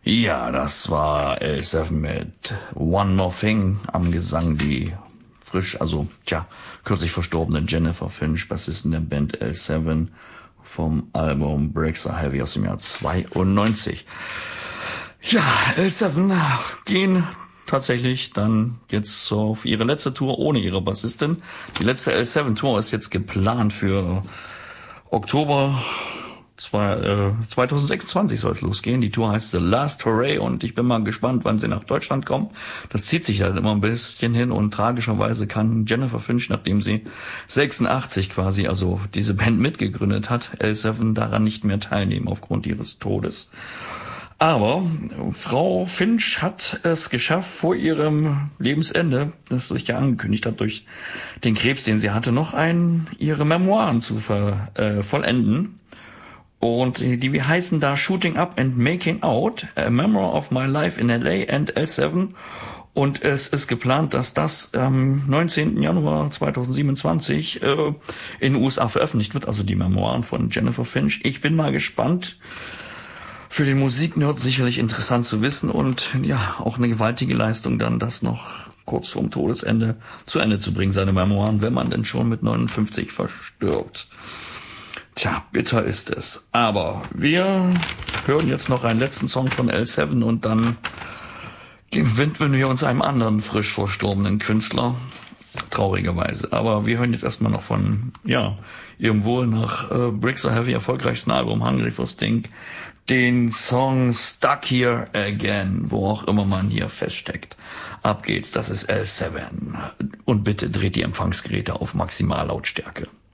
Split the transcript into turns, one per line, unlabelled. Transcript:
Ja, das war L7 mit One More Thing am Gesang, die kürzlich verstorbene Jennifer Finch, Bassistin der Band L7 vom Album Breaks Are Heavy aus dem Jahr 92. Ja, L7 gehen tatsächlich dann jetzt auf ihre letzte Tour ohne ihre Bassistin. Die letzte L7-Tour ist jetzt geplant für Oktober 2026 soll es losgehen. Die Tour heißt The Last Hooray und ich bin mal gespannt, wann sie nach Deutschland kommen. Das zieht sich halt immer ein bisschen hin und tragischerweise kann Jennifer Finch, nachdem sie 86 quasi, also diese Band mitgegründet hat, L7 daran nicht mehr teilnehmen aufgrund ihres Todes. Aber Frau Finch hat es geschafft, vor ihrem Lebensende, das sich ja angekündigt hat durch den Krebs, den sie hatte, noch ihre Memoiren zu vollenden. Und die heißen da Shooting Up and Making Out, A Memoir of My Life in LA and L7. Und es ist geplant, dass das am 19. Januar 2027 in den USA veröffentlicht wird, also die Memoiren von Jennifer Finch. Ich bin mal gespannt. Für den Musiknerd sicherlich interessant zu wissen und ja, auch eine gewaltige Leistung dann, das noch kurz vorm Todesende zu Ende zu bringen, seine Memoiren, wenn man denn schon mit 59 verstirbt. Tja, bitter ist es. Aber wir hören jetzt noch einen letzten Song von L7 und dann widmen wir uns einem anderen frisch verstorbenen Künstler. Traurigerweise. Aber wir hören jetzt erstmal noch von, ihrem wohl nach Breaks Are Heavy erfolgreichsten Album Hungry for Stink den Song Stuck Here Again, wo auch immer man hier feststeckt. Ab geht's, das ist L7. Und bitte dreht die Empfangsgeräte auf Maximallautstärke.